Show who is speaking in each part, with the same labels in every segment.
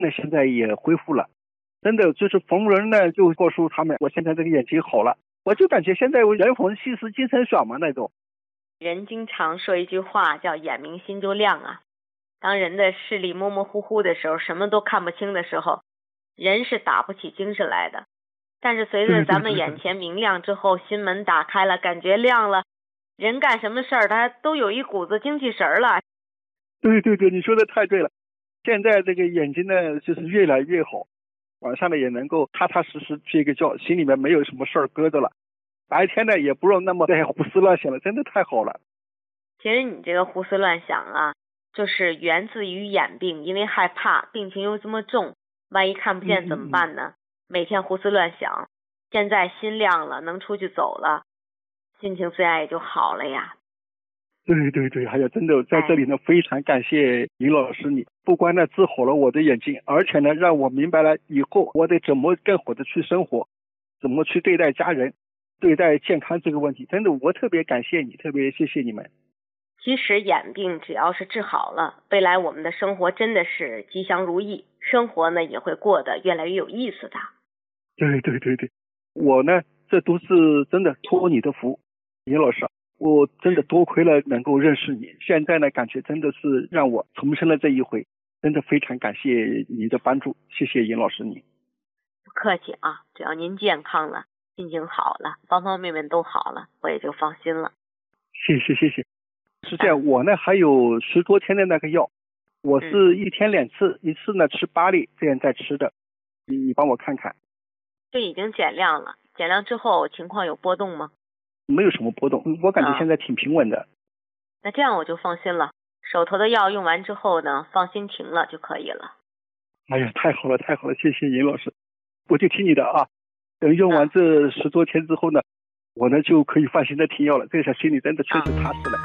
Speaker 1: 那现在也恢复了。真的就是逢人呢就告诉他们，我现在这个眼睛好了，我就感觉现在人逢喜事精神爽嘛那种。
Speaker 2: 人经常说一句话叫眼明心就亮啊。当人的视力模模糊糊的时候，什么都看不清的时候，人是打不起精神来的。但是随着咱们眼前明亮之后，心门打开了，感觉亮了，人干什么事儿他都有一股子精气神了。
Speaker 1: 对，你说的太对了。现在这个眼睛呢就是越来越好，晚上呢也能够踏踏实实睡个觉，心里面没有什么事儿搁着了。白天呢也不用那么再胡思乱想了，真的太好了。
Speaker 2: 其实你这个胡思乱想啊，就是源自于眼病，因为害怕病情又这么重，万一看不见怎么办呢？每天胡思乱想，现在心亮了，能出去走了，心情自然也就好了呀。
Speaker 1: 对，还有真的在这里呢，非常感谢尹老师你，不光呢治好了我的眼睛，而且呢让我明白了以后我得怎么更好的去生活，怎么去对待家人，对待健康这个问题。真的我特别感谢你，特别谢谢你们。
Speaker 2: 其实眼病只要是治好了，未来我们的生活真的是吉祥如意，生活呢也会过得越来越有意思的。
Speaker 1: 对，我呢这都是真的托你的福，尹老师，我真的多亏了能够认识你，现在呢感觉真的是让我重生了这一回，真的非常感谢你的帮助，谢谢尹老师你。
Speaker 2: 不客气啊，只要您健康了，心情好了，方方面面都好了，我也就放心了。
Speaker 1: 谢谢。是这样，我呢还有10多天的那个药，我是1天2次，一次呢吃8粒，这样在吃的，你帮我看看。
Speaker 2: 这已经减量了，减量之后情况有波动吗？
Speaker 1: 没有什么波动，我感觉现在挺平稳的。
Speaker 2: 那这样我就放心了，手头的药用完之后呢，放心停了就可以了。
Speaker 1: 哎呀，太好了，谢谢尹老师，我就听你的啊。等用完这10多天之后呢，我呢就可以放心的停药了，这下心里真的确实踏实了。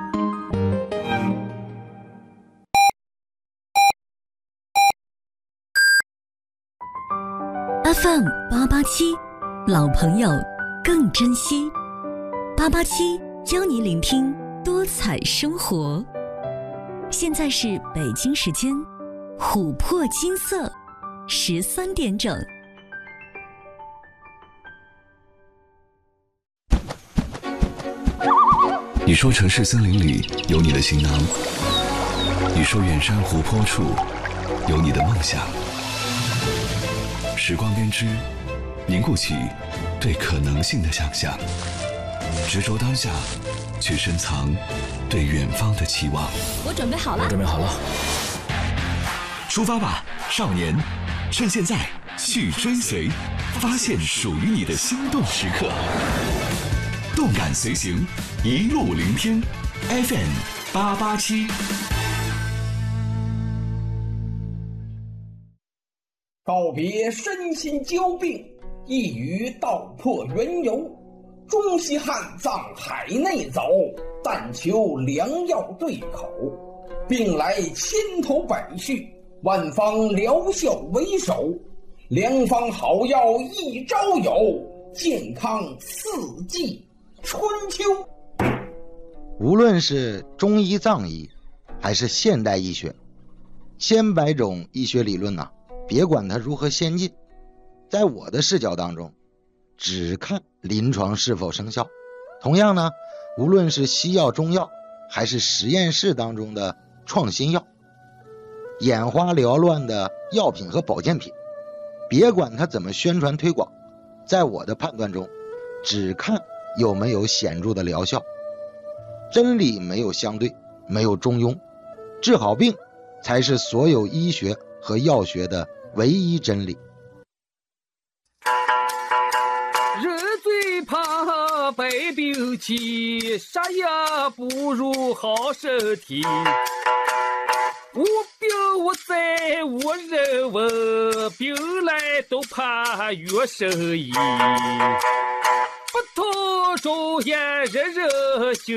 Speaker 3: FM 887，老朋友更珍惜。887教你聆听多彩生活。现在是北京时间琥珀金色13点整。
Speaker 4: 你说城市森林里有你的行囊，你说远山湖泊处有你的梦想。时光编织，凝固起对可能性的想象，执着当下，去深藏对远方的期望。
Speaker 3: 我准备好了，
Speaker 4: 出发吧，少年！趁现在去追随，发现属于你的心动时刻。动感随行，一路聆听。FM 887。
Speaker 5: 告别身心交病，一语道破缘由。中西汉藏海内走，但求良药对口。病来千头百绪，万方疗效为首。良方好药一朝有，健康4季春秋。
Speaker 6: 无论是中医藏医还是现代医学，千百种医学理论别管它如何先进，在我的视角当中只看临床是否生效。同样呢，无论是西药中药还是实验室当中的创新药，眼花缭乱的药品和保健品，别管它怎么宣传推广，在我的判断中只看有没有显著的疗效。真理没有相对，没有中庸，治好病才是所有医学和药学的唯一真理。
Speaker 7: 人最怕百病起，啥也不如好身体。无病无灾无人问，病来都怕药神医。不通中药人人行。